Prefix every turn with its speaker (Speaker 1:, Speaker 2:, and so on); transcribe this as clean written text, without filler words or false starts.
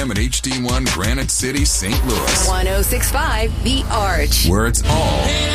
Speaker 1: FM and HD1 Granite City, St. Louis.
Speaker 2: 106.5 The Arch.
Speaker 1: Where it's all